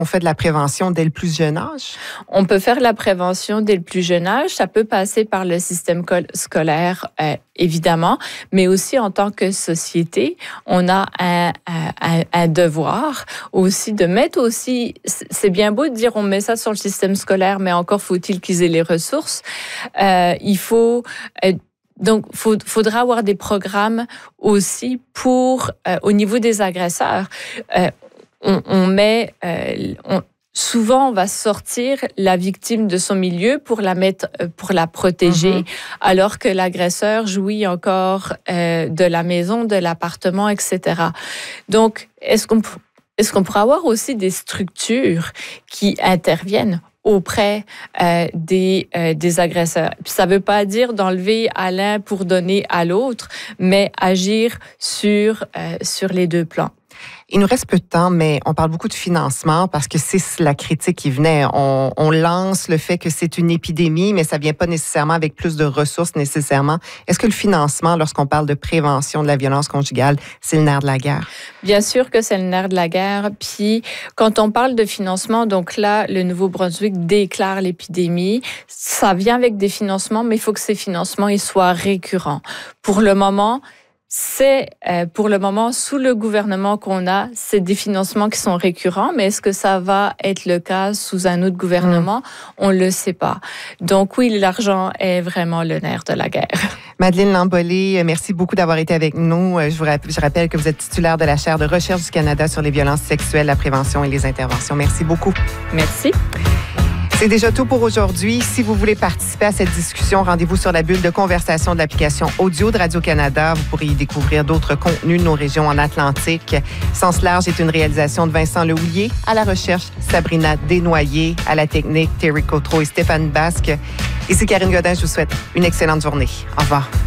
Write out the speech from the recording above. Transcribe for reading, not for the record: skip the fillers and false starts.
On fait de la prévention dès le plus jeune âge? On peut faire de la prévention dès le plus jeune âge. Ça peut passer par le système scolaire, évidemment, mais aussi en tant que société, on a un devoir aussi de mettre aussi... C'est bien beau de dire on met ça sur le système scolaire, mais encore faut-il qu'ils aient les ressources. Il faut... Donc, faudra avoir des programmes aussi pour, au niveau des agresseurs. Souvent, on va sortir la victime de son milieu pour la protéger, alors que l'agresseur jouit encore de la maison, de l'appartement, etc. Donc, est-ce qu'on pourrait avoir aussi des structures qui interviennent auprès des agresseurs? Puis ça ne veut pas dire d'enlever à l'un pour donner à l'autre, mais agir sur les deux plans. Il nous reste peu de temps, mais on parle beaucoup de financement parce que c'est la critique qui venait. On lance le fait que c'est une épidémie, mais ça ne vient pas nécessairement avec plus de ressources nécessairement. Est-ce que le financement, lorsqu'on parle de prévention de la violence conjugale, c'est le nerf de la guerre? Bien sûr que c'est le nerf de la guerre. Puis, quand on parle de financement, donc là, le Nouveau-Brunswick déclare l'épidémie. Ça vient avec des financements, mais il faut que ces financements ils soient récurrents. Pour le moment, sous le gouvernement qu'on a, c'est des financements qui sont récurrents, mais est-ce que ça va être le cas sous un autre gouvernement? On ne le sait pas. Donc oui, l'argent est vraiment le nerf de la guerre. Madeleine Lambollet, merci beaucoup d'avoir été avec nous. Je rappelle que vous êtes titulaire de la chaire de recherche du Canada sur les violences sexuelles, la prévention et les interventions. Merci beaucoup. Merci. C'est déjà tout pour aujourd'hui. Si vous voulez participer à cette discussion, rendez-vous sur la bulle de conversation de l'application audio de Radio-Canada. Vous pourrez y découvrir d'autres contenus de nos régions en Atlantique. Sens large est une réalisation de Vincent Lehouillier. À la recherche, Sabrina Desnoyers. À la technique, Terry Cotreau et Stéphane Basque. Ici Karine Godin, je vous souhaite une excellente journée. Au revoir.